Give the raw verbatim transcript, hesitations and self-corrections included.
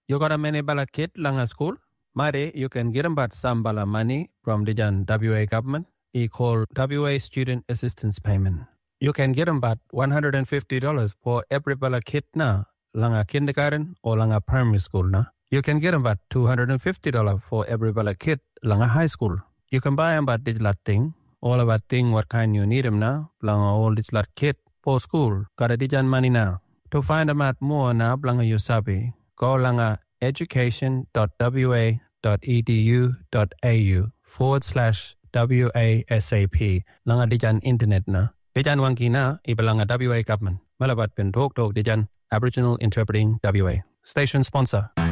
You got a many bala kid langa school? Mari, you can get about some bala money from the W A government. He called W A Student Assistance Payment. You can get about one hundred fifty dollars for every bala kid na langa kindergarten or langa primary school na. You can get about two hundred fifty dollars for every bala kid langa high school. You can buy about this lot thing, all about thing what kind you need them now, langa all this lot kid for school. Got a dijan money now. To find them out more now, langa you sabi, go langa education.wa.edu.au forward slash WASAP. Langa dijan internet na. Dijan wangi na ibalanga W A government. Malabat pen talk talk dijan Aboriginal Interpreting W A. Station sponsor.